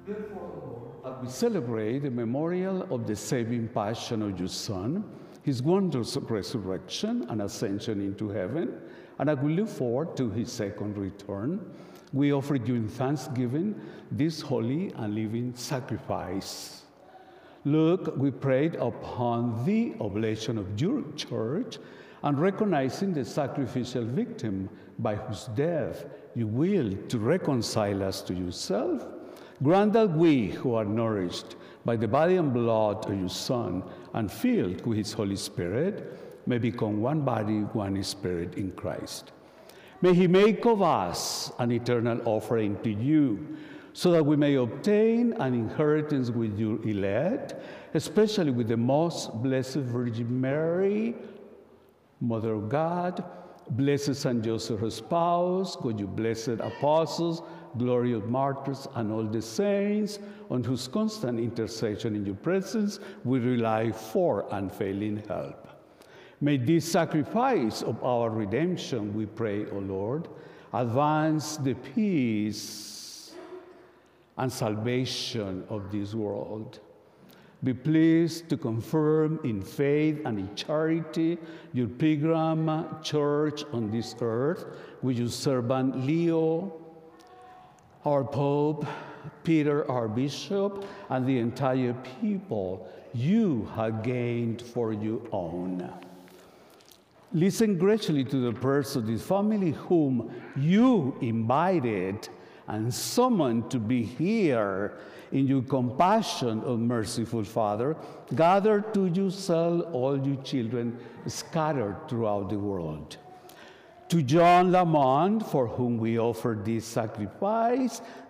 As we celebrate the memorial of the saving passion of your Son, his wondrous resurrection and ascension into heaven, and as we look forward to his second return, we offer you in thanksgiving this holy and living sacrifice. Look, we prayed upon the oblation of your church and recognizing the sacrificial victim by whose death you will to reconcile us to yourself. Grant that we who are nourished by the body and blood of your Son and filled with his Holy Spirit may become one body, one spirit in Christ. May he make of us an eternal offering to you, so that we may obtain an inheritance with your elect, especially with the most blessed Virgin Mary, Mother of God, blessed Saint Joseph, her spouse, God, you blessed apostles, glorious martyrs, and all the saints, on whose constant intercession in your presence we rely for unfailing help. May this sacrifice of our redemption, we pray, O Lord, advance the peace and salvation of this world. Be pleased to confirm in faith and in charity your pilgrim church on this earth with your servant Leo, our Pope, Peter, our Bishop, and the entire people you have gained for your own. Listen graciously to the prayers of this family whom you invited and summoned to be here. In your compassion, O merciful Father, gather to yourself all your children scattered throughout the world. To John Lamont, for whom we offer this sacrifice,